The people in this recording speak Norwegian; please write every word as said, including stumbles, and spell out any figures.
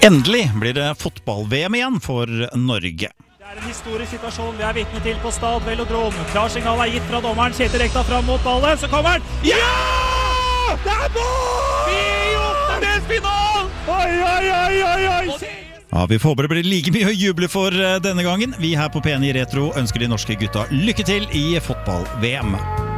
Endelig blir det fotball-V M igjen for Norge. Det er en historisk situasjon vi er vitne til på Stad Velodrom. Klar signal er gitt fra dommeren. Kjetil Rekdal fram mot ballen. Så kommer den. Ja! Det er mål! I åttendedelsfinalen! Oi, oi, oi, oi, oi! Ja, vi får håpe det blir like mye å juble for denne gangen. Vi her på P N I Retro ønsker de norske gutta lykke til i fotball-V M.